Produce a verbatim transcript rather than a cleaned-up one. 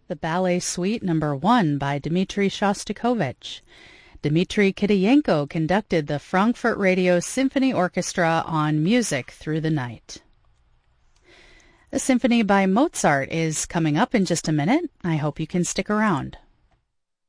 The Ballet Suite Number one by Dmitri Shostakovich. Dmitri Kitayenko conducted the Frankfurt Radio Symphony Orchestra on Music Through the Night. A symphony by Mozart is coming up in just a minute. I hope you can stick around.